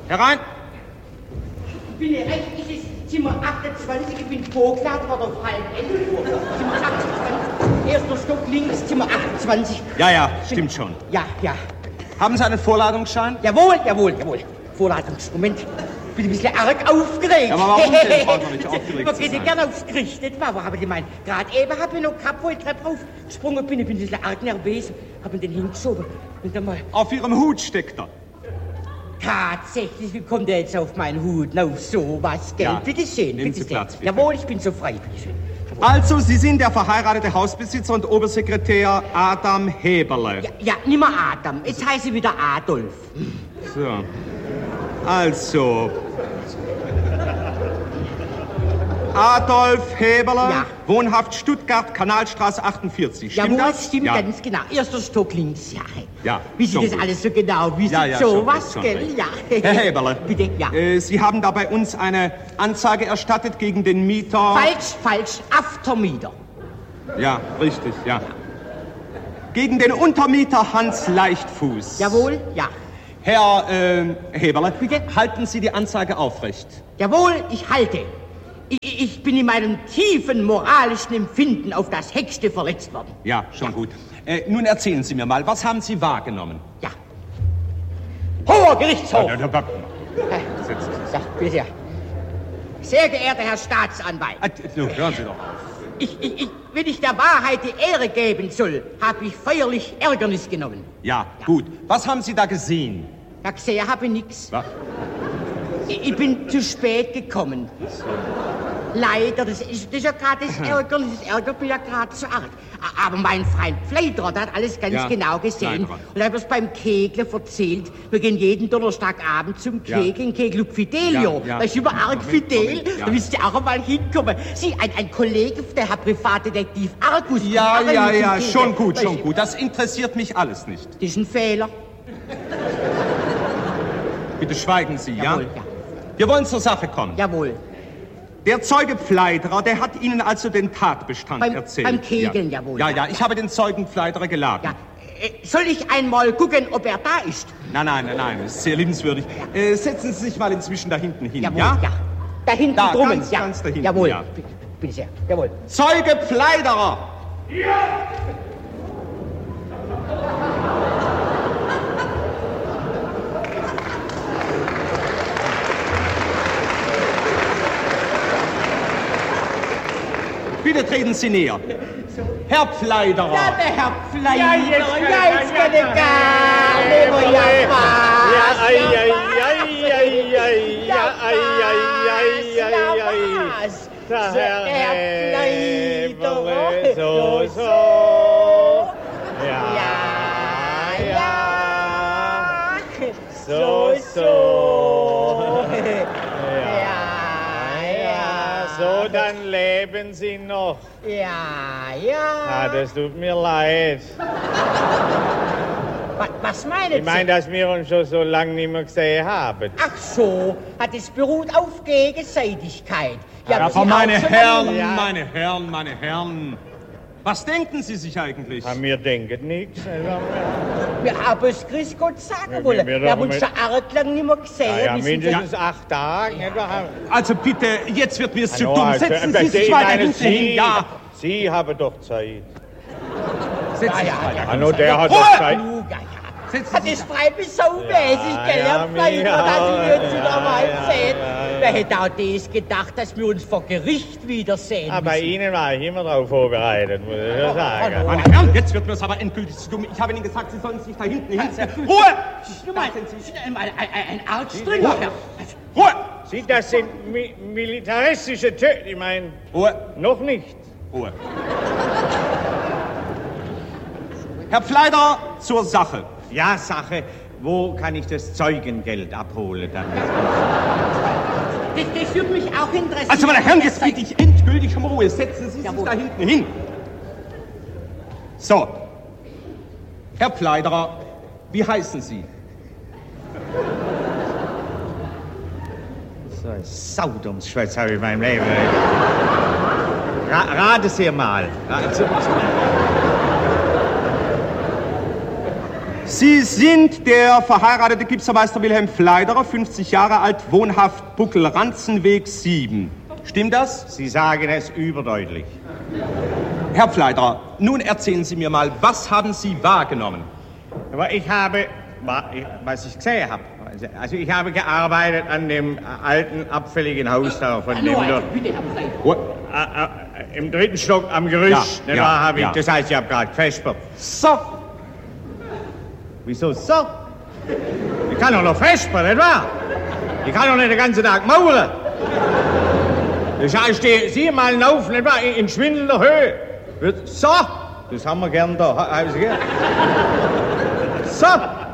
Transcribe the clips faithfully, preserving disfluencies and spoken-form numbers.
Herein! Ich bin hier recht, es ist Zimmer achtundzwanzig, ich bin vorgeladen worden auf halb elf. Zimmer achtundzwanzig, erster Stock links, Zimmer achtundzwanzig. Ja, ja, stimmt schon. Ja, ja. Haben Sie einen Vorladungsschein? Jawohl, jawohl, jawohl. Vorladungsmoment. Ich bin ein bisschen arg aufgeregt. Ja, aber warum denn? Braucht man nicht aufgeregt Man zu geht ja sein. gerne aufs Gericht, nicht wahr? Aber ich meine, gerade eben habe ich noch gehabt, wo ich die Treppe aufgesprungen bin. Ich bin ein bisschen arg nervös, habe ihn den hingeschoben. Und dann mal... Auf Ihrem Hut steckt er. Tatsächlich, wie kommt er jetzt auf meinen Hut? Na, auf sowas, gell? Ja. Bitte schön, Nehmen bitte Sie schön. Platz, bitte. Jawohl, ich bin so frei, bitte schön. Also, Sie sind der verheiratete Hausbesitzer und Obersekretär Adam Heberle. Ja, ja, nicht mehr Adam, jetzt heiße ich wieder Adolf. So. Also. Adolf Heberle, Ja. wohnhaft Stuttgart, Kanalstraße achtundvierzig. Stimmt Jawohl, das? stimmt ja. ganz genau. Erster Stock links, ja. Ja, Wie Sie schon das gut. alles so genau wissen, Ja, ja, so schon was, recht, schon gell? recht. Ja. Herr Heberle, Bitte, ja. äh, Sie haben da bei uns eine Anzeige erstattet gegen den Mieter... Falsch, falsch, Aftermieter. Ja, richtig, ja. Gegen den Untermieter Hans Leichtfuß. Jawohl, ja. Herr äh, Heberle, Bitte? halten Sie die Anzeige aufrecht. Jawohl, ich halte. Ich, ich bin in meinem tiefen moralischen Empfinden auf das Höchste verletzt worden. Ja, schon gut. Äh, nun erzählen Sie mir mal, was haben Sie wahrgenommen? Ja. Hoher Gerichtshof! Ja, ja, ja. Äh, Setzen Sie sich. Ja, bitte sehr. Sehr geehrter Herr Staatsanwalt, Ah, nun, hören Sie doch. ich, ich, ich, wenn ich der Wahrheit die Ehre geben soll, habe ich feierlich Ärgernis genommen. Ja, gut. Was haben Sie da gesehen? Ja, gesehen habe ich nichts. Was? Ich, ich bin zu spät gekommen. Leider, das ist, das ist ja gerade das Ärgernis, das ärgert mich ja gerade so arg. A- Aber mein Freund Pfleiderer, der hat alles ganz Ja, genau gesehen. Pfleiderer. Und er hat uns beim Kegeln erzählt, wir gehen jeden Donnerstagabend zum Ja. Kegeln, Kegelclub Fidelio. Ja, ja. Da ist über arg Moment, Fidel, Moment, ja. da müsst ihr auch einmal hinkommen. Sie, ein, ein Kollege, der Herr Privatdetektiv Argus. Ja, kommt auch ja, mit zum ja, Kegeln. schon gut, Weißt schon du, gut. Das interessiert mich alles nicht. Das ist ein Fehler. Bitte schweigen Sie, ja? Jawohl, ja. Wir wollen zur Sache kommen. Jawohl. Der Zeuge Pfleiderer, der hat Ihnen also den Tatbestand Beim- erzählt. beim Kegeln, ja. jawohl, Ja, ja. ja, ich habe den Zeugen Pfleiderer geladen. Ja. Äh, Soll ich einmal gucken, ob er da ist? Nein, nein, nein, nein, das ist sehr liebenswürdig. Äh, setzen Sie sich mal inzwischen da hinten hin, Jawohl, ja? ja. Da hinten Da, drummen, ganz, ja. ganz da hinten, Jawohl, ja. bitte, bitte sehr, jawohl. Zeuge Pfleiderer! Bitte treten Sie näher. Herr Pfleiderer! Ja, der Herr Pfleiderer, Ja, jetzt kann- ja, jetzt kann ja, ich ja, gar ja, nicht mehr, ja, ja, was, Ja, ei, ja, ei, was, ei, ei, ei, ja, ei, ei, ei, ei, ja, ei. was. Der So, Herr Pfleiderer, Heberle, so, so. Ja, ja, ja, ja, so, so. ja, Ja, so, dann leben Sie noch. ja, Ah, ja. das tut mir leid. Was, was meinen Ich Sie? meine, dass wir uns schon so lange nicht mehr gesehen haben. Ach so, hat es beruht auf Gegenseitigkeit. Ja, aber aber Sie meine auch schon Herren, lange- Ja. meine Herren, meine Herren. Was denken Sie sich eigentlich? Ah, wir denken nichts. Wir haben es Grüß Gott sagen Wir- wollen. wir Wir, haben doch uns mit- schon arg lang nicht mehr gesehen. Ja, ja, Wir sind mindestens acht Tage. nicht wahr? Also bitte, jetzt wird mir zu Hallo, dumm. also, Setzen äh, Sie sich ich weiter meine, hinten hin. Sie, Ja, Sie haben doch Zeit. setzen Sie Ja, sich ja, weiter. ja. Ah, no, der hat Ruhe! doch Zeit. genug, ja, ja. Setzen Hat Sie das sich. frei bis so mäßig, gell? ja, Herr Pfleiderer, ja, dass ich mir jetzt ja, wieder mal ja, sehen. ja, ja. Wer hätte auch das gedacht, dass wir uns vor Gericht wiedersehen Aber bei müssen? Ihnen war ich immer darauf vorbereitet, muss ich schon sagen. hallo. Meine Herren, jetzt wird mir es aber endgültig zu dumm. Ich habe Ihnen gesagt, Sie sollen sich da hinten hinsetzen. Ruhe! Nur mal, ein, ein, ein Arzt drin, Herr. Ruhe! Sie, das sind mi militaristische Töte. Ich meine, Ruhe! noch nicht. Ruhe! Herr Pfleiderer, zur Sache. Ja, Sache. Wo kann ich das Zeugengeld abholen dann? Das, das würde mich auch interessieren. Also, meine Herren, jetzt bitte ich endgültig um Ruhe. Setzen Sie sich Jawohl. da hinten hin. So. Herr Pfleiderer, wie heißen Sie? So ein Saudummsschwätz habe ich in meinem Leben. Ra rate Sie mal. Ra- zu- Sie sind der verheiratete Gipsermeister Wilhelm Pfleiderer, fünfzig Jahre alt, wohnhaft Buckel-Ranzenweg sieben. Stimmt das? Sie sagen es überdeutlich. Herr Pfleiderer, nun erzählen Sie mir mal, was haben Sie wahrgenommen? Aber ich habe, was ich gesehen habe, also ich habe gearbeitet an dem alten, abfälligen Haus da von dem dort. Im dritten Stock am Gerüst, ja, ja, habe ich, ja. Das heißt, ich habe gerade gefespert. So. Wieso so? Ich kann doch noch vespern, nicht wahr? Ich kann doch nicht den ganzen Tag mauern. Das heißt, ich stehe mal auf, nicht wahr, in schwindelnder Höhe. So, das haben wir gern da. So.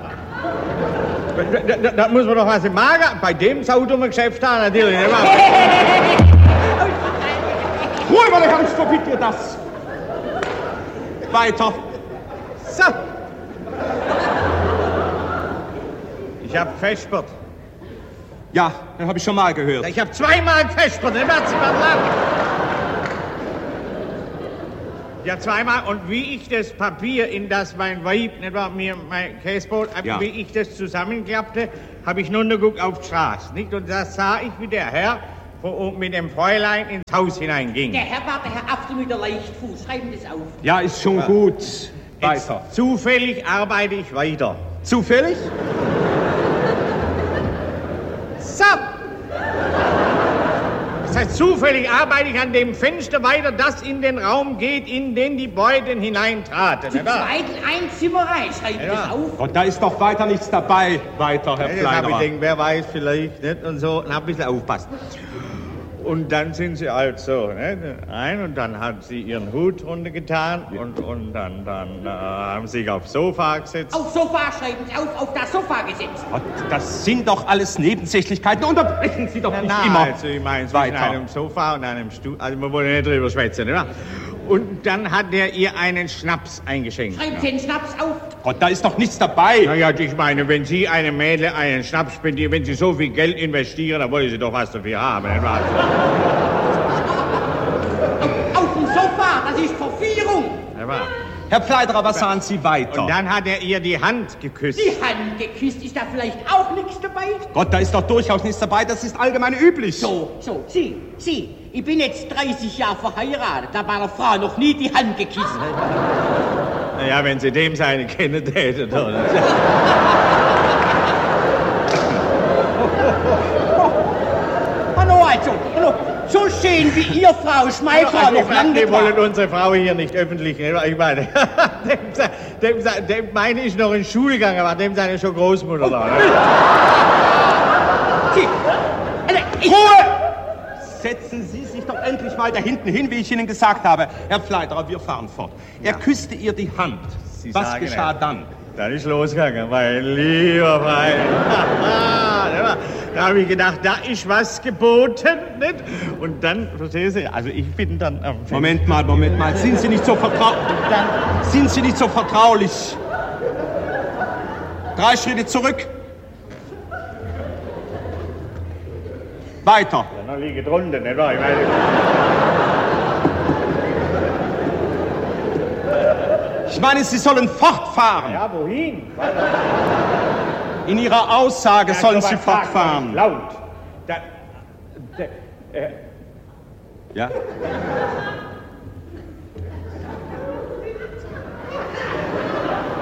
Da, da, da muss man doch was im Magen, bei dem saudummen Geschäft haben, natürlich, nicht wahr? Ruhe, meine Herren, ich verbiete dir das. Weiter. So. Ich hab vespert. Ja, das habe ich schon mal gehört. Ich hab zweimal vespert, nicht wahr? Ja, zweimal. Und wie ich das Papier, in das mein Weib, nicht wahr, mir mein Käsebrot, ja. Wie ich das zusammenklappte, habe ich nun geguckt auf die Straße, nicht? Und da sah ich, wie der Herr mit dem Fräulein ins Haus hineinging. Der Herr war der Herr After mit der Leichtfuß. Schreiben das auf. Ja, ist schon ja. Gut. Weiter. Jetzt, zufällig arbeite ich weiter. Zufällig? So. Das heißt, zufällig arbeite ich an dem Fenster weiter, das in den Raum geht, in den die Beuten hineintraten. Zu zweit ein Zimmer rein. Schreiben ja. Das auf. Und da ist doch weiter nichts dabei. Weiter, Herr ja, Pfleiderer. Ich denke, wer weiß, vielleicht nicht und so. Und hab ein bisschen aufpasst. Und dann sind sie halt so, ne, ein und dann hat sie ihren Hut runtergetan ja. und, und dann, dann äh, haben sie sich aufs Sofa gesetzt. Auf Sofa, schreiben Sie auf, auf das Sofa gesetzt. Gott, das sind doch alles Nebensächlichkeiten, unterbrechen Sie doch ja, nicht na, immer. Also ich meine, zwischen einem Sofa und einem Stuhl, also wir wollen nicht drüber schwätzen, ne? Und dann hat er ihr einen Schnaps eingeschenkt. Schreiben Sie den Schnaps auf. Gott, da ist doch nichts dabei. Naja, ich meine, wenn Sie einem Mädel einen Schnaps spendieren, wenn Sie so viel Geld investieren, dann wollen Sie doch was dafür haben, nicht wahr? Auf, auf dem Sofa, das ist Verführung. Ja, wahr. Herr Pfleiderer, was sahen Sie weiter? Und dann hat er ihr die Hand geküsst. Die Hand geküsst, ist da vielleicht auch nichts dabei? Gott, da ist doch durchaus nichts dabei, das ist allgemein üblich. So, so, Sie, Sie, ich bin jetzt dreißig Jahre verheiratet, da meiner Frau noch nie die Hand geküsst. Naja, wenn Sie dem seine kennen täten, oder? Hallo, also, hallo. So schön wie ihr, Frau Schmeiffer, noch lange Wir wollen unsere Frau hier nicht öffentlich, ich meine, dem, dem, dem meine ich noch in Schule gegangen, aber dem seine schon Großmutter da. Sie, also, Ruhe! Setzen Sie sich doch endlich mal da hinten hin, wie ich Ihnen gesagt habe. Herr Pfleiderer, wir fahren fort. Er ja. küsste ihr die Hand. Sie Was geschah nicht. dann? Dann ist losgegangen, mein lieber Freund. Da habe ich gedacht, da ist was geboten, nicht? Und dann, verstehen Sie, also ich bin dann am... Moment mal, Moment mal, sind Sie nicht so vertraulich? Sind Sie nicht so vertraulich? Drei Schritte zurück. Weiter. Ja, noch liege drunter, nicht wahr? Ich meine... Ich meine, Sie sollen fortfahren. Ja, wohin? In Ihrer Aussage ja, sollen Sie fortfahren. Laut. Da, da, äh. Ja?